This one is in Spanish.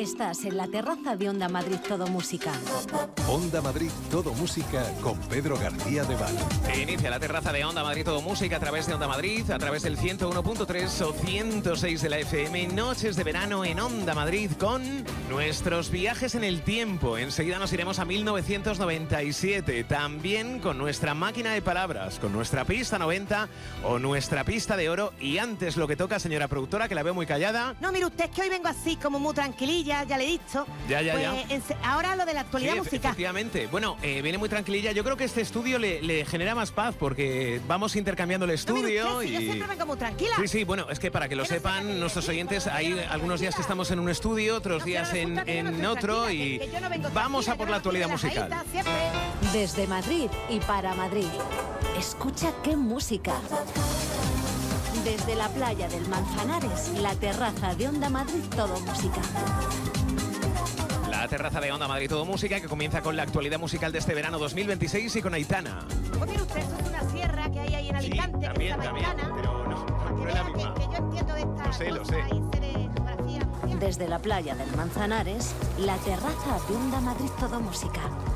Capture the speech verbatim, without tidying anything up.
Estás en la terraza de Onda Madrid Todo Música. Onda Madrid Todo Música con Pedro García de Val. Inicia la terraza de Onda Madrid Todo Música a través de Onda Madrid, a través del ciento uno punto tres o ciento seis de la F M. Noches de verano en Onda Madrid con nuestros viajes en el tiempo. Enseguida nos iremos a mil novecientos noventa y siete. También con nuestra máquina de palabras, con nuestra pista noventa o nuestra pista de oro. Y antes lo que toca, señora productora, que la veo muy callada. No, mire usted, es que hoy vengo así, como muy tranquililla, ya le he dicho. Ya, ya, pues, ya. En, ahora lo de la actualidad sí, musical. Efectivamente. Bueno, eh, viene muy tranquililla. Yo creo que este estudio le, le genera más paz porque vamos intercambiando el estudio. No, mire usted, y... si yo siempre vengo muy tranquila. Sí, sí, bueno, es que para que lo Que no sepan se me nuestros quede oyentes, tiempo, hay que no algunos días que tranquila. estamos en un estudio, otros No, días pero en, resulta que yo no en estoy otro tranquila, y que- que yo no vengo vamos tranquila, a por que la no actualidad estoy musical. relajadita siempre. Desde Madrid y para Madrid. Escucha qué música. Desde la playa del Manzanares, la terraza de Onda Madrid Todo Música. La terraza de Onda Madrid Todo Música, que comienza con la actualidad musical de este verano dos mil veintiséis y con Aitana. Pues mire usted, esto es una sierra que hay ahí en Alicante, Sí, también, que se llama también, Aitana. pero no, Para no que es la vea que, misma. que yo entiendo de esta Lo sé, lo sé. y sé de geografía. Desde la playa del Manzanares, la terraza de Onda Madrid Todo Música.